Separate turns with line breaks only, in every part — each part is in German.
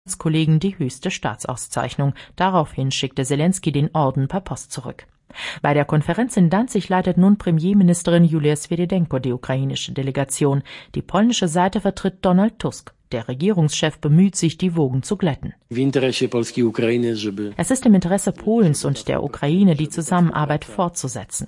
Kollegen die höchste Staatsauszeichnung. Daraufhin schickte Selenskyj den Orden per Post zurück. Bei der Konferenz in Danzig leitet nun Premierministerin Julia Swirydenko die ukrainische Delegation. Die polnische Seite vertritt Donald Tusk. Der Regierungschef bemüht sich, die Wogen zu glätten. Es ist im Interesse Polens und der Ukraine, die Zusammenarbeit fortzusetzen.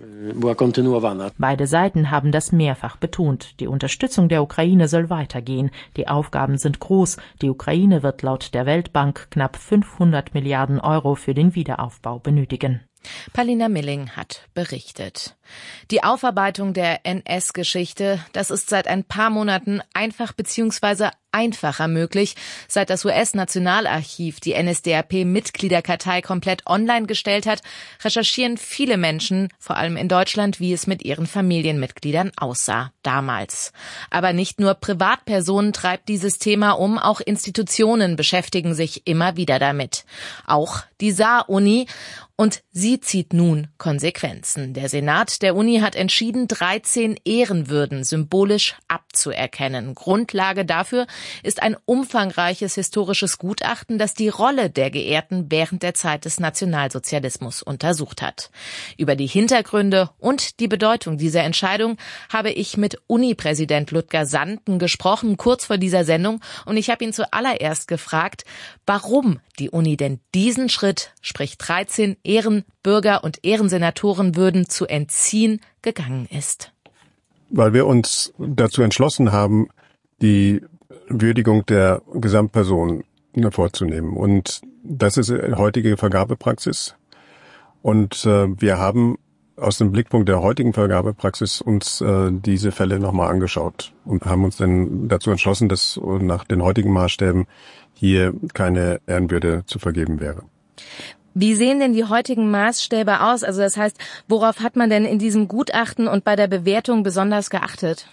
Beide Seiten haben das mehrfach betont. Die Unterstützung der Ukraine soll weitergehen. Die Aufgaben sind groß. Die Ukraine wird laut der Weltbank knapp 500 Milliarden Euro für den Wiederaufbau benötigen.
Palina Milling hat berichtet. Die Aufarbeitung der NS-Geschichte, das ist seit ein paar Monaten einfach bzw. einfacher möglich. Seit das US-Nationalarchiv die NSDAP-Mitgliederkartei komplett online gestellt hat, recherchieren viele Menschen, vor allem in Deutschland, wie es mit ihren Familienmitgliedern aussah damals. Aber nicht nur Privatpersonen treibt dieses Thema um, auch Institutionen beschäftigen sich immer wieder damit. Auch die Saar-Uni. Und sie zieht nun Konsequenzen. Der Senat der Uni hat entschieden, 13 Ehrenwürden symbolisch abzuerkennen. Grundlage dafür ist ein umfangreiches historisches Gutachten, das die Rolle der Geehrten während der Zeit des Nationalsozialismus untersucht hat. Über die Hintergründe und die Bedeutung dieser Entscheidung habe ich mit Uni-Präsident Ludger Sanden gesprochen, kurz vor dieser Sendung. Und ich habe ihn zuallererst gefragt, warum die Uni denn diesen Schritt, sprich 13 Ehrenbürger und Ehrensenatorenwürden zu entziehen, gegangen ist.
Weil wir uns dazu entschlossen haben, die Würdigung der Gesamtperson vorzunehmen. Und das ist heutige Vergabepraxis. Und wir haben aus dem Blickpunkt der heutigen Vergabepraxis uns diese Fälle nochmal angeschaut und haben uns dann dazu entschlossen, dass nach den heutigen Maßstäben hier keine Ehrenwürde zu vergeben wäre.
Wie sehen denn die heutigen Maßstäbe aus? Also das heißt, worauf hat man denn in diesem Gutachten und bei der Bewertung besonders geachtet?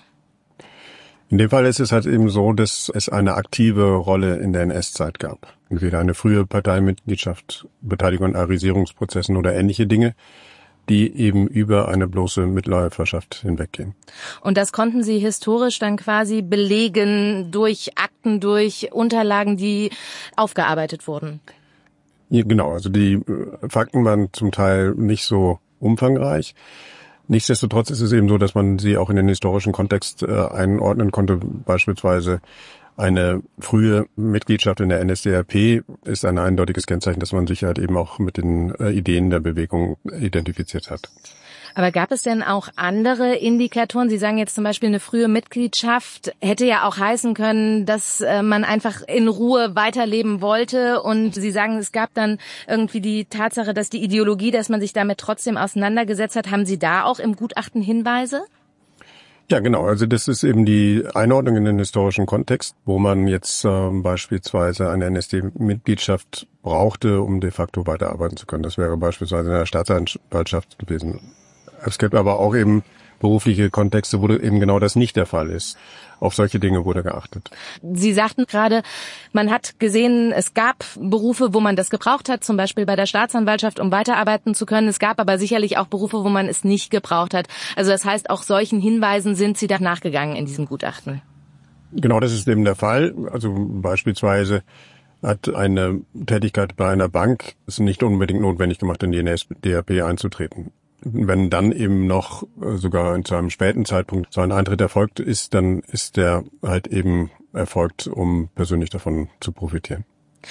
In dem Fall ist es halt eben so, dass es eine aktive Rolle in der NS-Zeit gab. Entweder eine frühe Parteimitgliedschaft, Beteiligung an Arisierungsprozessen oder ähnliche Dinge, die eben über eine bloße Mitläuferschaft hinweggehen.
Und das konnten Sie historisch dann quasi belegen durch Akten, durch Unterlagen, die aufgearbeitet wurden?
Ja, genau, also die Fakten waren zum Teil nicht so umfangreich. Nichtsdestotrotz ist es eben so, dass man sie auch in den historischen Kontext einordnen konnte. Beispielsweise eine frühe Mitgliedschaft in der NSDAP ist ein eindeutiges Kennzeichen, dass man sich halt eben auch mit den Ideen der Bewegung identifiziert hat.
Aber gab es denn auch andere Indikatoren? Sie sagen jetzt zum Beispiel, eine frühe Mitgliedschaft hätte ja auch heißen können, dass man einfach in Ruhe weiterleben wollte. Und Sie sagen, es gab dann irgendwie die Tatsache, dass die Ideologie, dass man sich damit trotzdem auseinandergesetzt hat. Haben Sie da auch im Gutachten Hinweise?
Ja, genau. Also das ist eben die Einordnung in den historischen Kontext, wo man jetzt beispielsweise eine NSD-Mitgliedschaft brauchte, um de facto weiterarbeiten zu können. Das wäre beispielsweise in der Staatsanwaltschaft gewesen. Es gibt aber auch eben berufliche Kontexte, wo eben genau das nicht der Fall ist. Auf solche Dinge wurde geachtet.
Sie sagten gerade, man hat gesehen, es gab Berufe, wo man das gebraucht hat, zum Beispiel bei der Staatsanwaltschaft, um weiterarbeiten zu können. Es gab aber sicherlich auch Berufe, wo man es nicht gebraucht hat. Also das heißt, auch solchen Hinweisen sind Sie da nachgegangen in diesem Gutachten?
Genau, das ist eben der Fall. Also beispielsweise hat eine Tätigkeit bei einer Bank es nicht unbedingt notwendig gemacht, in die NSDAP einzutreten. Wenn dann eben noch sogar zu einem späten Zeitpunkt so ein Eintritt erfolgt ist, dann ist der halt eben erfolgt, um persönlich davon zu profitieren.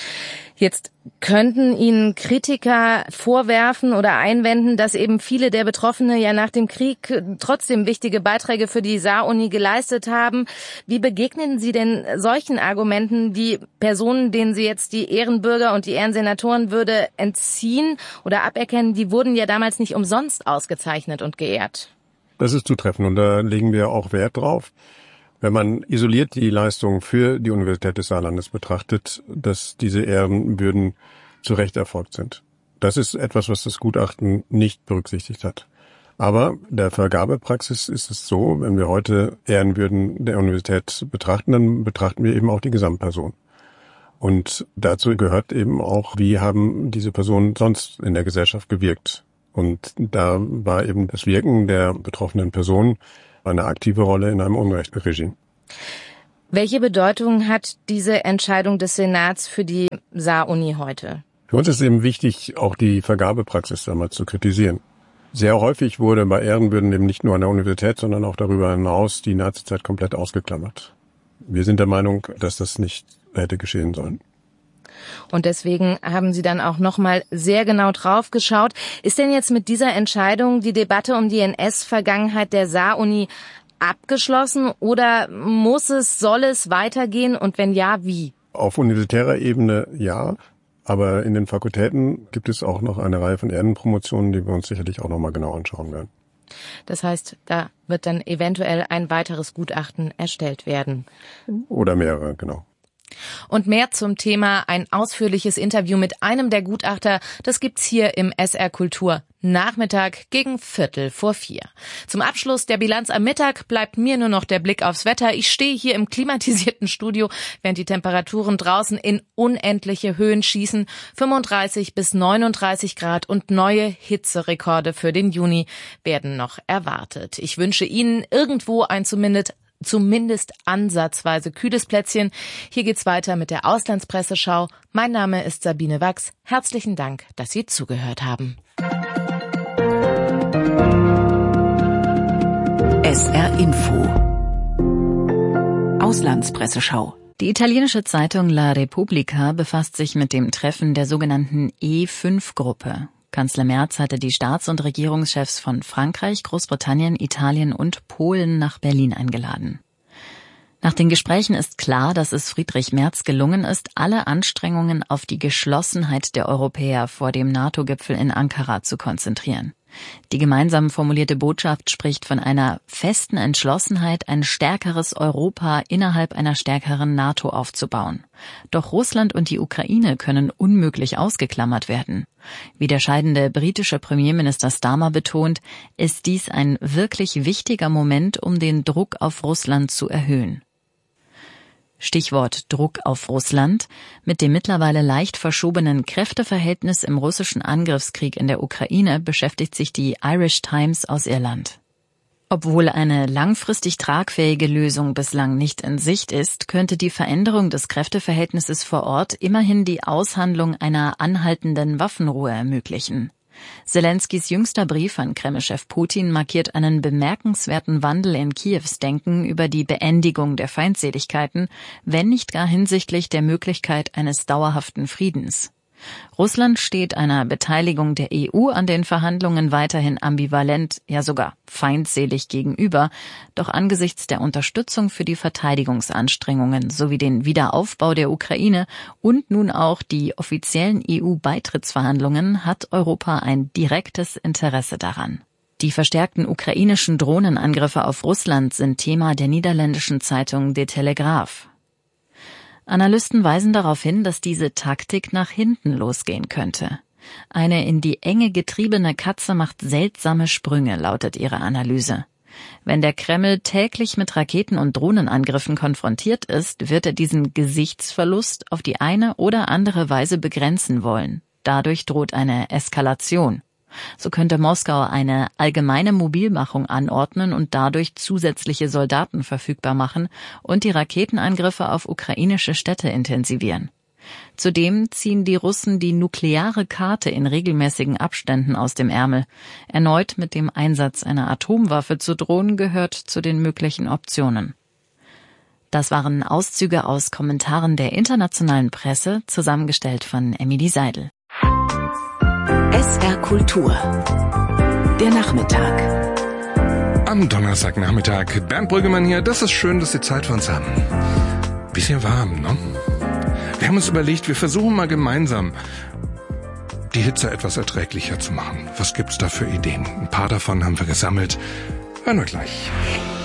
Jetzt könnten Ihnen Kritiker vorwerfen oder einwenden, dass eben viele der Betroffenen ja nach dem Krieg trotzdem wichtige Beiträge für die Saar-Uni geleistet haben. Wie begegnen Sie denn solchen Argumenten, die Personen, denen Sie jetzt die Ehrenbürger und die Ehrensenatorenwürde entziehen oder aberkennen, die wurden ja damals nicht umsonst ausgezeichnet und geehrt?
Das ist zutreffend und da legen wir auch Wert drauf. Wenn man isoliert die Leistung für die Universität des Saarlandes betrachtet, dass diese Ehrenwürden zu Recht erfolgt sind. Das ist etwas, was das Gutachten nicht berücksichtigt hat. Aber der Vergabepraxis ist es so, wenn wir heute Ehrenwürden der Universität betrachten, dann betrachten wir eben auch die Gesamtperson. Und dazu gehört eben auch, wie haben diese Personen sonst in der Gesellschaft gewirkt. Und da war eben das Wirken der betroffenen Person eine aktive Rolle in einem Unrechtsregime.
Welche Bedeutung hat diese Entscheidung des Senats für die Saar-Uni heute?
Für uns ist eben wichtig, auch die Vergabepraxis damals zu kritisieren. Sehr häufig wurde bei Ehrenbürden eben nicht nur an der Universität, sondern auch darüber hinaus die Nazizeit komplett ausgeklammert. Wir sind der Meinung, dass das nicht hätte geschehen sollen.
Und deswegen haben Sie dann auch nochmal sehr genau drauf geschaut. Ist denn jetzt mit dieser Entscheidung die Debatte um die NS-Vergangenheit der Saar-Uni abgeschlossen oder soll es weitergehen und wenn ja, wie?
Auf universitärer Ebene ja, aber in den Fakultäten gibt es auch noch eine Reihe von Erdenpromotionen, die wir uns sicherlich auch nochmal genau anschauen werden.
Das heißt, da wird dann eventuell ein weiteres Gutachten erstellt werden.
Oder mehrere, genau.
Und mehr zum Thema, ein ausführliches Interview mit einem der Gutachter, das gibt's hier im SR Kultur Nachmittag gegen 3:45. Zum Abschluss der Bilanz am Mittag bleibt mir nur noch der Blick aufs Wetter. Ich stehe hier im klimatisierten Studio, während die Temperaturen draußen in unendliche Höhen schießen. 35 bis 39 Grad und neue Hitzerekorde für den Juni werden noch erwartet. Ich wünsche Ihnen irgendwo ein zumindest ansatzweise kühles Plätzchen. Hier geht's weiter mit der Auslandspresseschau. Mein Name ist Sabine Wachs. Herzlichen Dank, dass Sie zugehört haben.
SR Info Auslandspresseschau. Die italienische Zeitung La Repubblica befasst sich mit dem Treffen der sogenannten E5-Gruppe. Kanzler Merz hatte die Staats- und Regierungschefs von Frankreich, Großbritannien, Italien und Polen nach Berlin eingeladen. Nach den Gesprächen ist klar, dass es Friedrich Merz gelungen ist, alle Anstrengungen auf die Geschlossenheit der Europäer vor dem NATO-Gipfel in Ankara zu konzentrieren. Die gemeinsam formulierte Botschaft spricht von einer festen Entschlossenheit, ein stärkeres Europa innerhalb einer stärkeren NATO aufzubauen. Doch Russland und die Ukraine können unmöglich ausgeklammert werden. Wie der scheidende britische Premierminister Starmer betont, ist dies ein wirklich wichtiger Moment, um den Druck auf Russland zu erhöhen. Stichwort Druck auf Russland. Mit dem mittlerweile leicht verschobenen Kräfteverhältnis im russischen Angriffskrieg in der Ukraine beschäftigt sich die Irish Times aus Irland. Obwohl eine langfristig tragfähige Lösung bislang nicht in Sicht ist, könnte die Veränderung des Kräfteverhältnisses vor Ort immerhin die Aushandlung einer anhaltenden Waffenruhe ermöglichen. Selenskys jüngster Brief an Kreml-Chef Putin markiert einen bemerkenswerten Wandel in Kiews Denken über die Beendigung der Feindseligkeiten, wenn nicht gar hinsichtlich der Möglichkeit eines dauerhaften Friedens. Russland steht einer Beteiligung der EU an den Verhandlungen weiterhin ambivalent, ja sogar feindselig gegenüber. Doch angesichts der Unterstützung für die Verteidigungsanstrengungen sowie den Wiederaufbau der Ukraine und nun auch die offiziellen EU-Beitrittsverhandlungen hat Europa ein direktes Interesse daran. Die verstärkten ukrainischen Drohnenangriffe auf Russland sind Thema der niederländischen Zeitung De Telegraaf. Analysten weisen darauf hin, dass diese Taktik nach hinten losgehen könnte. Eine in die Enge getriebene Katze macht seltsame Sprünge, lautet ihre Analyse. Wenn der Kreml täglich mit Raketen- und Drohnenangriffen konfrontiert ist, wird er diesen Gesichtsverlust auf die eine oder andere Weise begrenzen wollen. Dadurch droht eine Eskalation. So könnte Moskau eine allgemeine Mobilmachung anordnen und dadurch zusätzliche Soldaten verfügbar machen und die Raketenangriffe auf ukrainische Städte intensivieren. Zudem ziehen die Russen die nukleare Karte in regelmäßigen Abständen aus dem Ärmel. Erneut mit dem Einsatz einer Atomwaffe zu drohen, gehört zu den möglichen Optionen. Das waren Auszüge aus Kommentaren der internationalen Presse, zusammengestellt von Emilie Seidel. SR Kultur. Der Nachmittag.
Am Donnerstagnachmittag. Bernd Brüggemann hier. Das ist schön, dass Sie Zeit für uns haben. Bisschen warm, ne? Wir haben uns überlegt, wir versuchen mal gemeinsam die Hitze etwas erträglicher zu machen. Was gibt's da für Ideen? Ein paar davon haben wir gesammelt. Hören wir gleich.